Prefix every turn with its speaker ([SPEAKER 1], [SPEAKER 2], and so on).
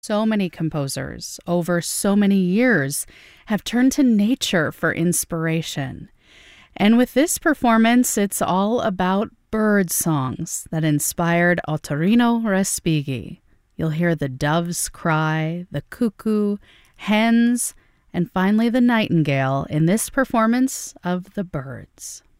[SPEAKER 1] So many composers over so many years have turned to nature for inspiration. And with this performance, it's all about bird songs that inspired Ottorino Respighi. You'll hear the doves cry, the cuckoo, hens, and finally the nightingale in this performance of The Birds.